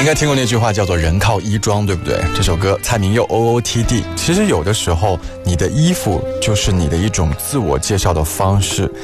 该听过那句话叫做人靠衣装，对不对？这首歌蔡明佑 OOTD。其实有的时候你的衣服就是你的一种自我介绍的方式，